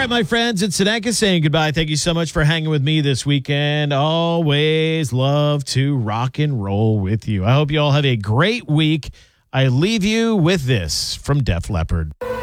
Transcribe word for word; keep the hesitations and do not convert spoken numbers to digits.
right, my friends, it's Seneca saying goodbye. Thank you so much for hanging with me this weekend. Always love to rock and roll with you. I hope you all have a great week. I leave you with this from Def Leppard.